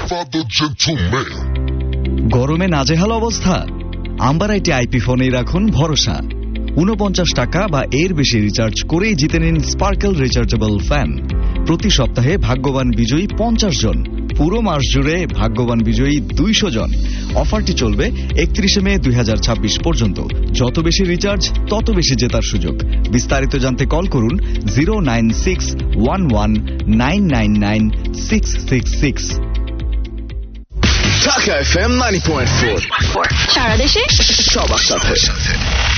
গরমে নাজেহাল অবস্থা? আম্বারাইটি আইপি ফোনেই রাখুন ভরসা। 49 টাকা বা এর বেশি রিচার্জ করেই জিতে নিন স্পার্কেল রিচার্জেবল ফ্যান। প্রতি সপ্তাহে ভাগ্যবান বিজয়ী 50 জন, পুরো মাস জুড়ে ভাগ্যবান বিজয়ী 200 জন। অফারটি চলবে 31 মে 2026 পর্যন্ত। যত বেশি রিচার্জ তত বেশি জেতার সুযোগ। বিস্তারিত জানতে কল করুন 09611999666। ঢাকা FM 90.4 সারা দেশে সবার সাথে।